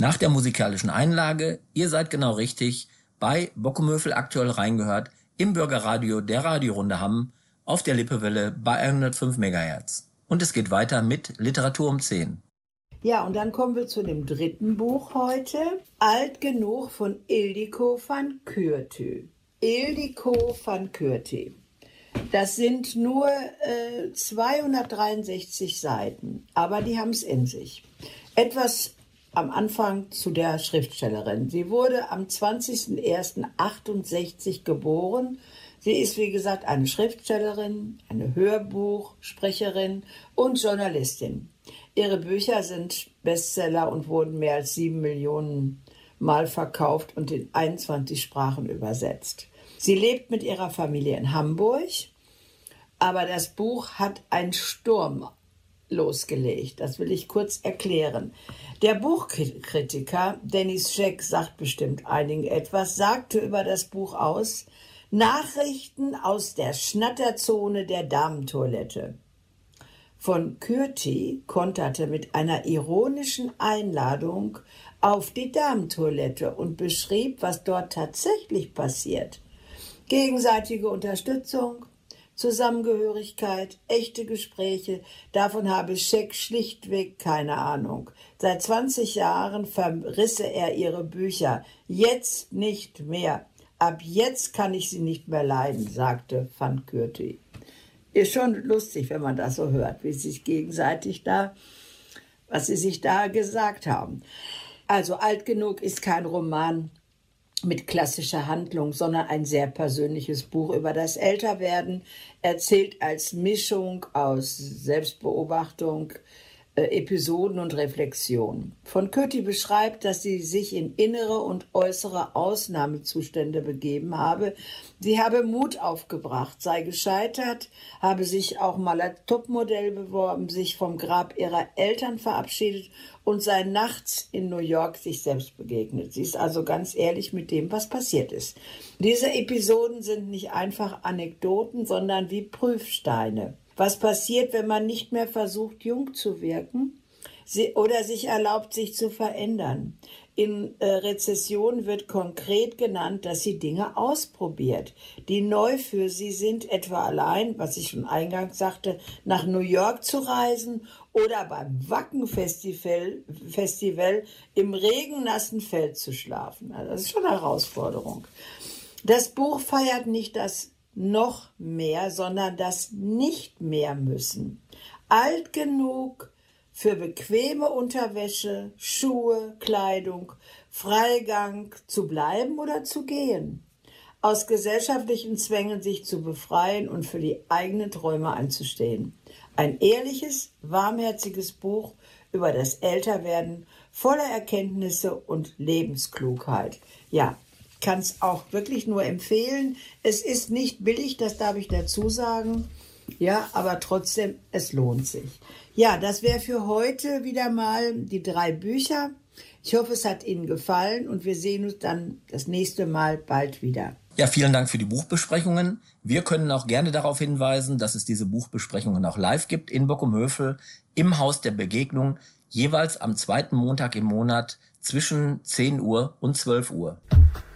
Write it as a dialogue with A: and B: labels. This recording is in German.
A: Nach der musikalischen Einlage, ihr seid genau richtig, bei Bockumöfel aktuell reingehört, im Bürgerradio der Radiorunde Hamm, auf der Lippewelle bei 105 MHz. Und es geht weiter mit Literatur um 10.
B: Ja, und dann kommen wir zu dem dritten Buch heute, Alt genug von Ildiko van Courthy. Ildiko van Courthy. Das sind nur 263 Seiten, aber die haben es in sich. Etwas am Anfang zu der Schriftstellerin. Sie wurde am 20.01.68 geboren. Sie ist, wie gesagt, eine Schriftstellerin, eine Hörbuchsprecherin und Journalistin. Ihre Bücher sind Bestseller und wurden mehr als 7 Millionen Mal verkauft und in 21 Sprachen übersetzt. Sie lebt mit ihrer Familie in Hamburg, aber das Buch hat einen Sturm losgelegt. Das will ich kurz erklären. Der Buchkritiker Dennis Scheck sagt bestimmt einigen etwas, sagte über das Buch aus: Nachrichten aus der Schnatterzone der Damentoilette. Von Courthy konterte mit einer ironischen Einladung auf die Damentoilette und beschrieb, was dort tatsächlich passiert. Gegenseitige Unterstützung, Zusammengehörigkeit, echte Gespräche, davon habe Scheck schlichtweg keine Ahnung. Seit 20 Jahren verrisse er ihre Bücher. Jetzt nicht mehr. Ab jetzt kann ich sie nicht mehr leiden, sagte van Courthy. Ist schon lustig, wenn man das so hört, wie sie sich gegenseitig was sie sich da gesagt haben. Also Alt genug ist kein Roman mit klassischer Handlung, sondern ein sehr persönliches Buch über das Älterwerden, erzählt als Mischung aus Selbstbeobachtung, Episoden und Reflexion. Von Courthy beschreibt, dass sie sich in innere und äußere Ausnahmezustände begeben habe. Sie habe Mut aufgebracht, sei gescheitert, habe sich auch mal als Topmodell beworben, sich vom Grab ihrer Eltern verabschiedet und sei nachts in New York sich selbst begegnet. Sie ist also ganz ehrlich mit dem, was passiert ist. Diese Episoden sind nicht einfach Anekdoten, sondern wie Prüfsteine. Was passiert, wenn man nicht mehr versucht, jung zu wirken oder sich erlaubt, sich zu verändern? In Rezession wird konkret genannt, dass sie Dinge ausprobiert, die neu für sie sind, etwa allein, was ich schon eingangs sagte, nach New York zu reisen oder beim Wacken-Festival im regennassen Feld zu schlafen. Also das ist schon eine Herausforderung. Das Buch feiert nicht das noch mehr, sondern das nicht mehr müssen. Alt genug für bequeme Unterwäsche, Schuhe, Kleidung, Freigang zu bleiben oder zu gehen. Aus gesellschaftlichen Zwängen sich zu befreien und für die eigenen Träume einzustehen. Ein ehrliches, warmherziges Buch über das Älterwerden, voller Erkenntnisse und Lebensklugheit. Ja, kann es auch wirklich nur empfehlen. Es ist nicht billig, das darf ich dazu sagen. Ja, aber trotzdem, es lohnt sich. Ja, das wäre für heute wieder mal die 3 Bücher. Ich hoffe, es hat Ihnen gefallen und wir sehen uns dann das nächste Mal bald wieder.
A: Ja, vielen Dank für die Buchbesprechungen. Wir können auch gerne darauf hinweisen, dass es diese Buchbesprechungen auch live gibt in Bockumhövel im Haus der Begegnung, jeweils am 2. Montag im Monat zwischen 10 Uhr und 12 Uhr.